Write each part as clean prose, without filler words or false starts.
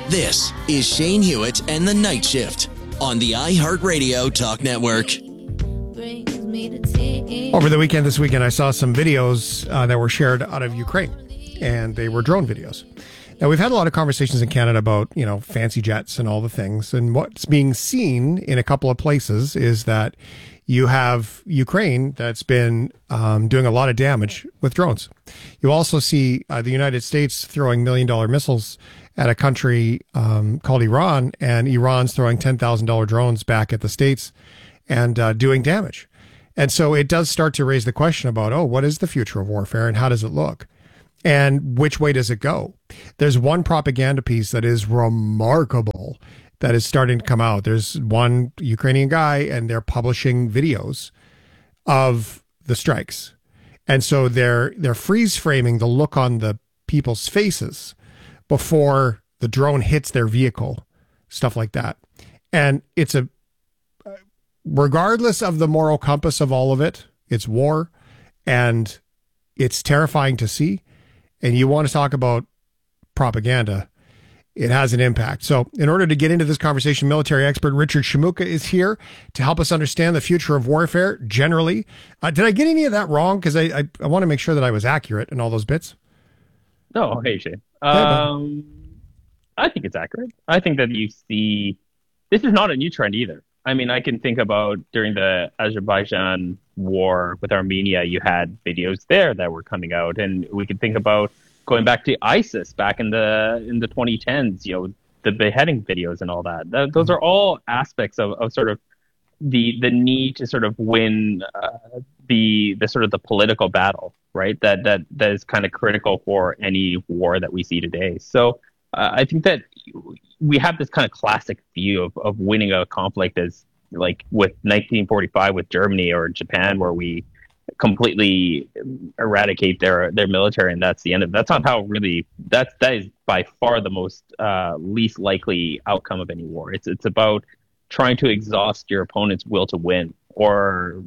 This is Shane Hewitt and the Night Shift on the iHeartRadio Talk Network. Over the weekend, this weekend, I saw some videos that were shared out of Ukraine, and they were drone videos. Now, we've had a lot of conversations in Canada about, fancy jets and all the things. And what's being seen in a couple of places is that you have Ukraine that's been doing a lot of damage with drones. You also see the United States throwing $1 million missiles at a country called Iran, and Iran's throwing $10,000 drones back at the States and doing damage. And so it does start to raise the question about, what is the future of warfare and how does it look? And which way does it go? There's one propaganda piece that is remarkable that is starting to come out. There's one Ukrainian guy, and they're publishing videos of the strikes. And so they're freeze framing the look on the people's faces before the drone hits their vehicle, stuff like that. And it's regardless of the moral compass of all of it, it's war, and it's terrifying to see. And you want to talk about propaganda, it has an impact. So in order to get into this conversation, military expert Richard Shimooka is here to help us understand the future of warfare generally. Did I get any of that wrong? Because I want to make sure that I was accurate in all those bits. No, hey, Shane. I think it's accurate. I think that you see, this is not a new trend either. I mean, I can think about during the Azerbaijan war with Armenia, you had videos there that were coming out, and we could think about going back to ISIS back in the 2010s, the beheading videos and all that. Those are all aspects of sort of the need to sort of win the sort of the political battle, right? That is kind of critical for any war that we see today. So I think that we have this kind of classic view of winning a conflict as like with 1945 with Germany or Japan, where we completely eradicate their military, and that's the end of it. That's not how really, that is by far the most least likely outcome of any war. It's about trying to exhaust your opponent's will to win, or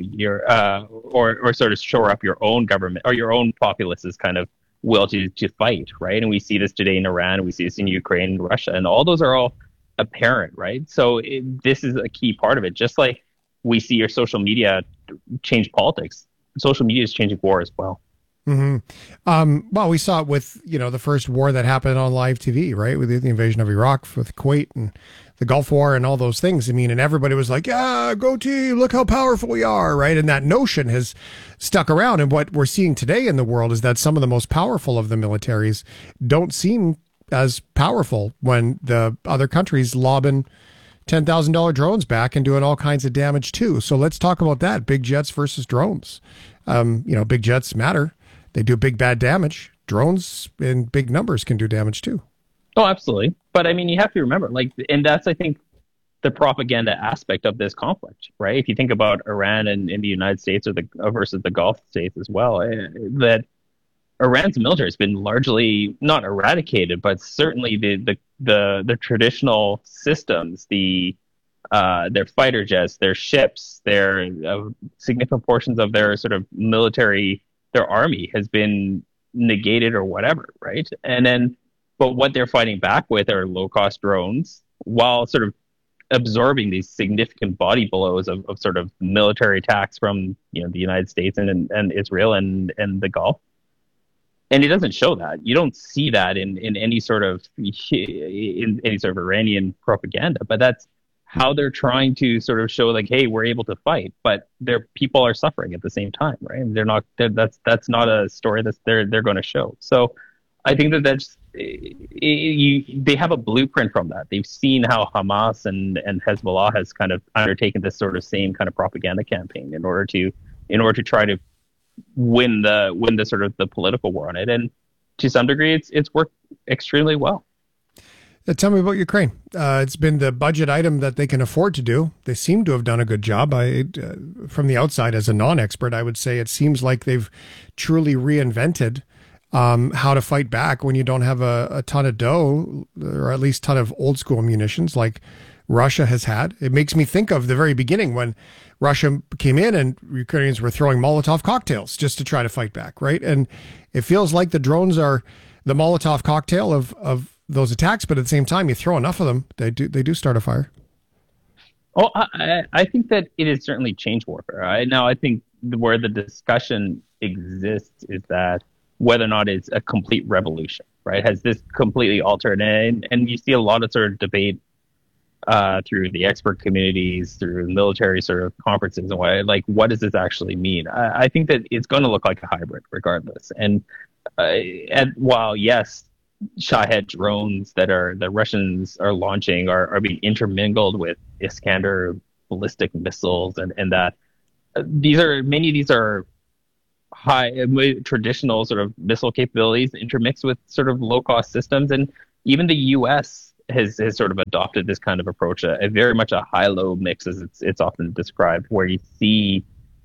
or sort of shore up your own government or your own populace's kind of will to fight, right? And we see this today in Iran, we see this in Ukraine and Russia, and all those are all apparent, right? So this is a key part of it. Just like we see your social media change politics, social media is changing war as well. Mm-hmm. Well, we saw it with, the first war that happened on live TV, right? With the invasion of Iraq, with Kuwait and the Gulf War and all those things. I mean, and everybody was like, yeah, go team, look how powerful we are, right? And that notion has stuck around. And what we're seeing today in the world is that some of the most powerful of the militaries don't seem as powerful when the other countries lobbing $10,000 drones back and doing all kinds of damage too. So let's talk about that. Big jets versus drones. Big jets matter. They do big bad damage. Drones in big numbers can do damage too. Oh, absolutely. But I mean, you have to remember, and that's, I think, the propaganda aspect of this conflict, right? If you think about Iran and the United States versus the Gulf states as well, that Iran's military has been largely not eradicated, but certainly the traditional systems, their fighter jets, their ships, their significant portions of their sort of military, their army has been negated or whatever, right? But what they're fighting back with are low-cost drones, while sort of absorbing these significant body blows of sort of military attacks from the United States and Israel and the Gulf. And it doesn't show that. You don't see that in any sort of Iranian propaganda. But that's how they're trying to sort of show, like, hey, we're able to fight, but their people are suffering at the same time, right? And that's not a story that they're going to show. So I think they have a blueprint from that. They've seen how Hamas and Hezbollah has kind of undertaken this sort of same kind of propaganda campaign in order to try to win the sort of the political war on it. And to some degree, it's worked extremely well. Tell me about Ukraine. It's been the budget item that they can afford to do. They seem to have done a good job. From the outside, as a non-expert, I would say it seems like they've truly reinvented how to fight back when you don't have a ton of dough, or at least ton of old school munitions like Russia has had. It makes me think of the very beginning when Russia came in and Ukrainians were throwing Molotov cocktails just to try to fight back, right? And it feels like the drones are the Molotov cocktail of those attacks, but at the same time, you throw enough of them, they do start a fire. Oh, I think that it is certainly change warfare. Now, I think where the discussion exists is that whether or not it's a complete revolution, right? Has this completely altered? And you see a lot of sort of debate through the expert communities, through military sort of conferences and what does this actually mean? I think that it's going to look like a hybrid regardless. And while, yes, Shahed drones that the Russians are launching are being intermingled with Iskander ballistic missiles and that many of these are high traditional sort of missile capabilities intermixed with sort of low cost systems. And even the US has sort of adopted this kind of approach, a very much a high-low mix, as it's often described, where you see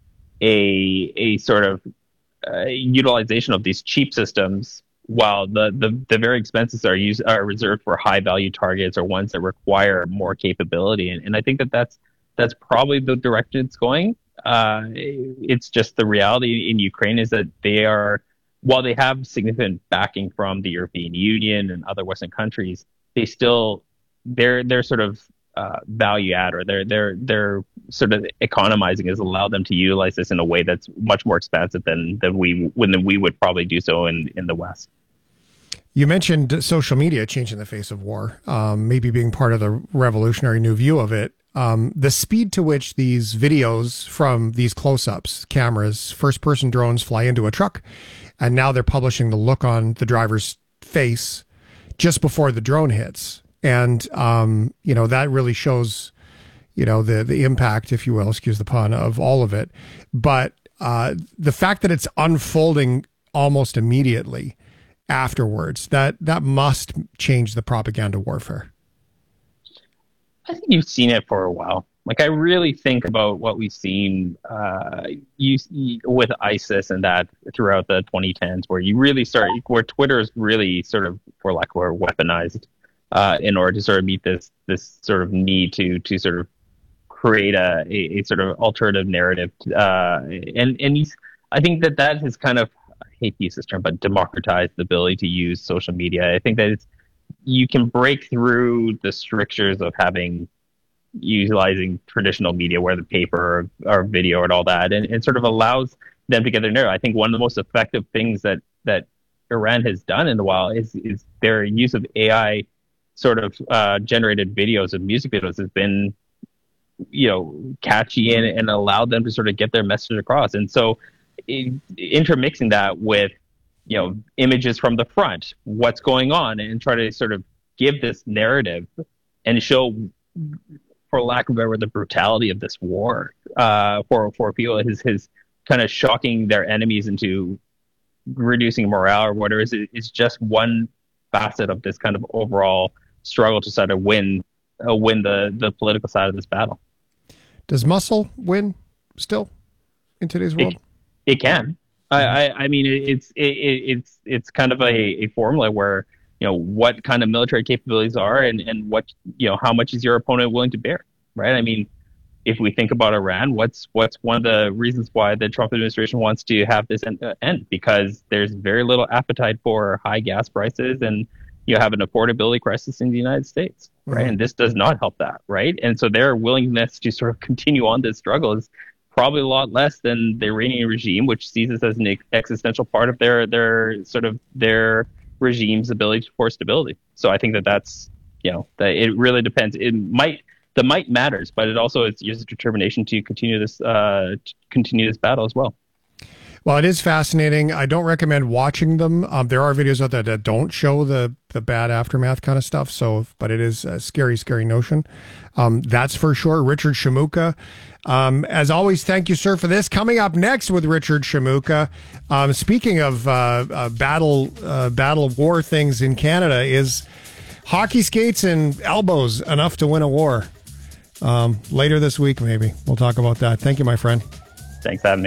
a sort of utilization of these cheap systems, while the very expenses are reserved for high-value targets or ones that require more capability. And I think that's probably the direction it's going. It's just the reality in Ukraine is that while they have significant backing from the European Union and other Western countries, they still their sort of value add, or their sort of economizing has allowed them to utilize this in a way that's much more expensive than we would probably do so in the West. You mentioned social media changing the face of war, maybe being part of the revolutionary new view of it. The speed to which these videos from these close-ups, cameras, first-person drones fly into a truck, and now they're publishing the look on the driver's face just before the drone hits. And, that really shows, the impact, if you will, excuse the pun, of all of it. But the fact that it's unfolding almost immediately afterwards, that must change the propaganda warfare. I think you've seen it for a while. I really think about what we've seen with ISIS and that throughout the 2010s, where you really where Twitter is really sort of, for lack of a word, weaponized in order to sort of meet this sort of need to sort of create a sort of alternative narrative. I think that has kind of, I hate to use this term, but democratized the ability to use social media. I think that you can break through the strictures of utilizing traditional media, where the paper or video and all that, and sort of allows them to get their narrative. I think one of the most effective things that Iran has done in a while is their use of AI sort of generated videos of music videos has been, catchy and allowed them to sort of get their message across. And so intermixing that with, images from the front, what's going on, and try to sort of give this narrative and show, for lack of a better word, the brutality of this war for people, his kind of shocking their enemies into reducing morale or whatever is just one facet of this kind of overall struggle to sort of win the political side of this battle. Does muscle win still in today's world? It can. I mean, it's kind of a formula where, what kind of military capabilities are and what, how much is your opponent willing to bear, right? I mean, if we think about Iran, what's one of the reasons why the Trump administration wants to have this end? Because there's very little appetite for high gas prices, and you have an affordability crisis in the United States, right? Mm-hmm. And this does not help that, right? And so their willingness to sort of continue on this struggle is probably a lot less than the Iranian regime, which sees this as an existential part of their regime's ability for stability. So I think that's, that it really depends. The might matters, but it also is a determination to continue this battle as well. Well, it is fascinating. I don't recommend watching them. There are videos out there that don't show the bad aftermath kind of stuff. But it is a scary, scary notion. That's for sure. Richard Shimooka. As always, thank you, sir, for this. Coming up next with Richard Shimooka. Speaking of battle war things in Canada, is hockey skates and elbows enough to win a war? Later this week, maybe. We'll talk about that. Thank you, my friend. Thanks for having me.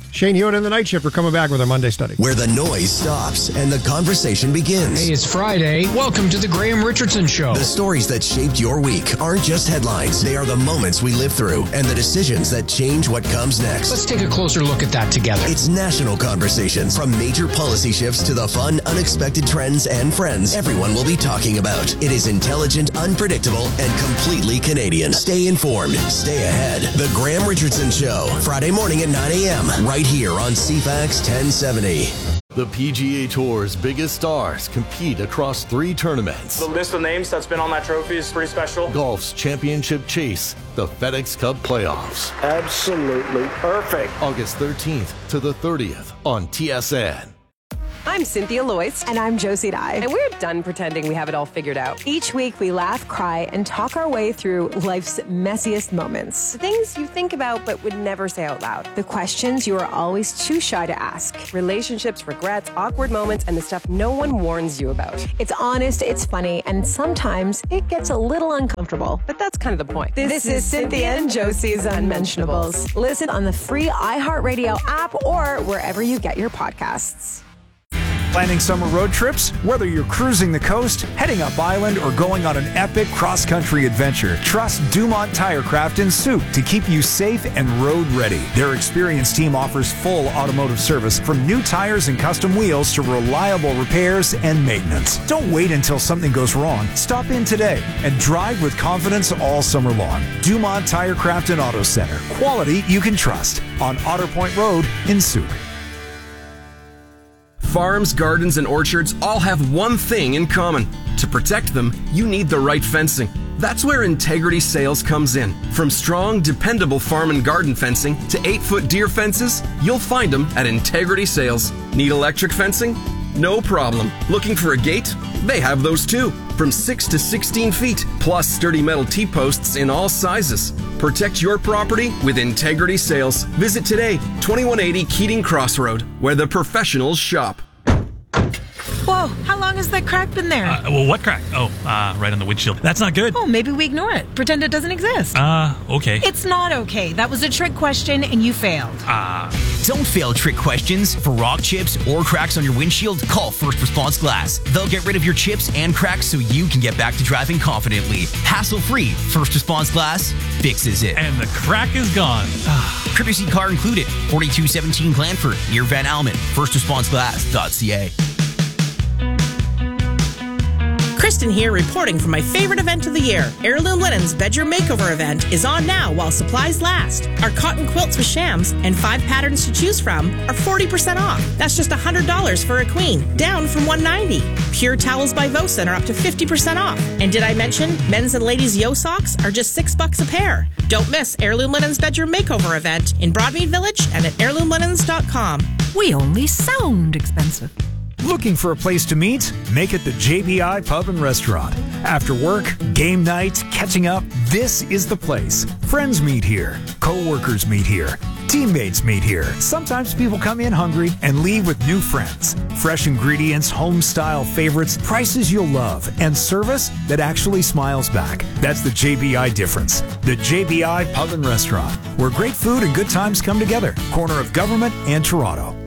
Shane Hewitt and the Night Shift are coming back with our Monday study. Where the noise stops and the conversation begins. Hey, it's Friday. Welcome to the Graham Richardson Show. The stories that shaped your week aren't just headlines. They are the moments we live through and the decisions that change what comes next. Let's take a closer look at that together. It's national conversations. From major policy shifts to the fun, unexpected trends and friends everyone will be talking about. It is intelligent, unpredictable, and completely Canadian. Stay informed. Stay ahead. The Graham Richardson Show. Friday morning at 9 a.m. Right here on CFAX 1070. The PGA Tour's biggest stars compete across 3 tournaments. The list of names that's been on that trophy is pretty special. Golf's championship chase, the FedEx Cup playoffs. Absolutely perfect. August 13th to the 30th on TSN. I'm Cynthia Loyce. And I'm Josie Dye. And we're done pretending we have it all figured out. Each week we laugh, cry, and talk our way through life's messiest moments. The things you think about but would never say out loud. The questions you are always too shy to ask. Relationships, regrets, awkward moments, and the stuff no one warns you about. It's honest, it's funny, and sometimes it gets a little uncomfortable. But that's kind of the point. This is Cynthia and Josie's Unmentionables. Listen on the free iHeartRadio app or wherever you get your podcasts. Planning summer road trips? Whether you're cruising the coast, heading up island, or going on an epic cross-country adventure, trust Dumont Tirecraft in Soup to keep you safe and road ready. Their experienced team offers full automotive service from new tires and custom wheels to reliable repairs and maintenance. Don't wait until something goes wrong. Stop in today and drive with confidence all summer long. Dumont Tirecraft and Auto Center. Quality you can trust on Otter Point Road in Soup. Farms, gardens, and orchards all have one thing in common. To protect them, you need the right fencing. That's where Integrity Sales comes in. From strong, dependable farm and garden fencing to 8-foot deer fences, you'll find them at Integrity Sales. Need electric fencing? No problem. Looking for a gate? They have those too. From 6 to 16 feet, plus sturdy metal T-posts in all sizes. Protect your property with Integrity Sales. Visit today, 2180 Keating Crossroad, where the professionals shop. Whoa, how long has that crack been there? Well, what crack? Oh, right on the windshield. That's not good. Oh, maybe we ignore it. Pretend it doesn't exist. Okay. It's not okay. That was a trick question and you failed. Don't fail trick questions. For rock chips or cracks on your windshield, call First Response Glass. They'll get rid of your chips and cracks so you can get back to driving confidently. Hassle-free. First Response Glass fixes it. And the crack is gone. Courtesy car included. 4217 Glanford, near Van Almen. FirstResponseGlass.ca. Kristen here, reporting for my favorite event of the year. Heirloom Linen's Bedroom Makeover event is on now while supplies last. Our cotton quilts with shams and 5 patterns to choose from are 40% off. That's just $100 for a queen, down from $190. Pure towels by Vosen are up to 50% off. And did I mention men's and ladies' yo socks are just $6 a pair? Don't miss Heirloom Linen's Bedroom Makeover event in Broadmead Village and at heirloomlinens.com. We only sound expensive. Looking for a place to meet? Make it the JBI Pub and Restaurant. After work, game night, catching up, this is the place. Friends meet here. Co-workers meet here. Teammates meet here. Sometimes people come in hungry and leave with new friends. Fresh ingredients, home-style favorites, prices you'll love, and service that actually smiles back. That's the JBI difference. The JBI Pub and Restaurant, where great food and good times come together. Corner of Government and Toronto.